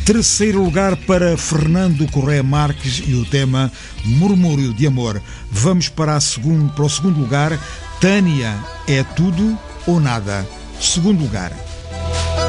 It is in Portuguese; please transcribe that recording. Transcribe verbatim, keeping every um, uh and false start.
Terceiro lugar para Fernando Correia Marques e o tema Murmúrio de Amor. Vamos para, a segundo, para o segundo lugar. Tânia, É Tudo ou Nada. Segundo lugar.